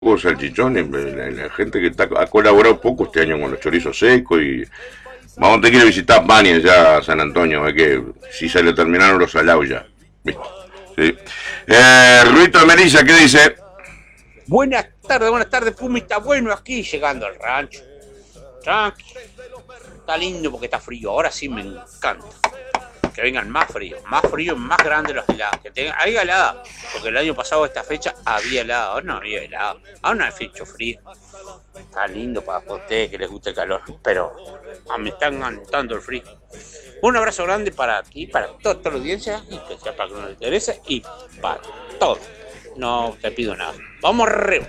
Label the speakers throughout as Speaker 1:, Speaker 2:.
Speaker 1: Hubo salchichones, la gente que ha colaborado poco este año con los chorizos secos y vamos a tener que ir a visitar Bania ya a San Antonio, es que si se le terminaron los salados ya. ¿Viste? Sí. Ruito de Melilla, ¿qué dice?
Speaker 2: Buenas tardes, Pumi, está bueno aquí llegando al rancho. Tranqui. Está lindo porque está frío, ahora sí me encanta. Que vengan más frío, más grande los helados. Que tengan, hay helada, porque el año pasado a esta fecha había helado, ahora no había helado. Ahora no hay fecho frío. Está lindo para ustedes que les gusta el calor, pero me están encantando el frío. Un abrazo grande para ti, para toda la audiencia, y que sea para que nos interese, y para todos. No te pido nada. Vamos arriba.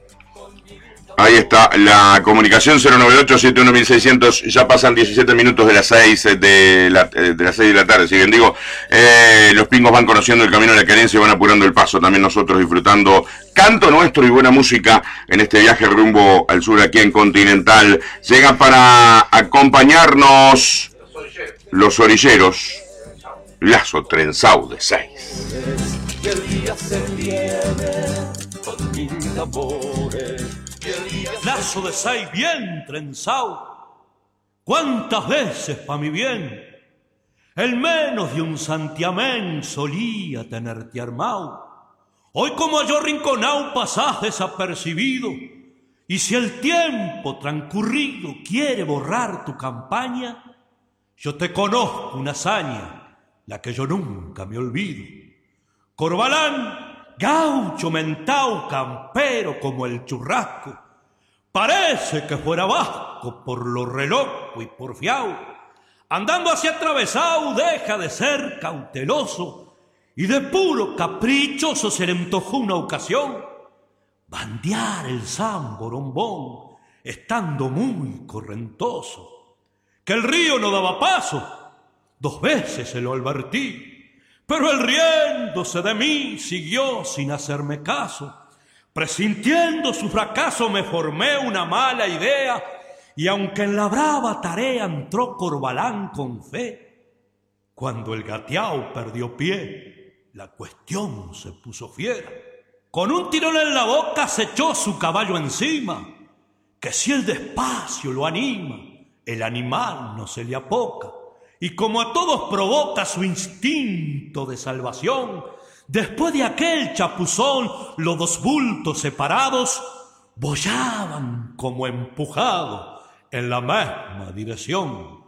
Speaker 1: Ahí está, la comunicación 098-71-1600, ya pasan 17 minutos de las 6 de las 6 de la tarde, si bien digo, los pingos van conociendo el camino de la querencia y van apurando el paso, también nosotros disfrutando canto nuestro y buena música en este viaje rumbo al sur aquí en Continental. Llega para acompañarnos los orilleros, Lazo Trenzau de 6.
Speaker 3: Y el día se viene con mil amores.
Speaker 4: Lazo de 6 bien trenzao, cuántas veces pa' mi bien, el menos de un santiamén solía tenerte armao. Hoy como yo rinconao pasás desapercibido, y si el tiempo transcurrido quiere borrar tu campaña, yo te conozco una hazaña, la que yo nunca me olvido. Corbalán, gaucho, mentao, campero como el churrasco, parece que fuera vasco por lo reloco y porfiao. Andando hacia atravesado deja de ser cauteloso y de puro caprichoso se le antojó una ocasión bandear el San Borombón estando muy correntoso. Que el río no daba paso, 2 veces se lo advertí, pero él riéndose de mí siguió sin hacerme caso. Presintiendo su fracaso me formé una mala idea y aunque en la brava tarea entró Corbalán con fe, cuando el gateao perdió pie, la cuestión se puso fiera. Con un tirón en la boca se echó su caballo encima, que si el despacio lo anima, el animal no se le apoca. Y como a todos provoca su instinto de salvación, después de aquel chapuzón, los 2 bultos separados boyaban como empujados en la misma dirección.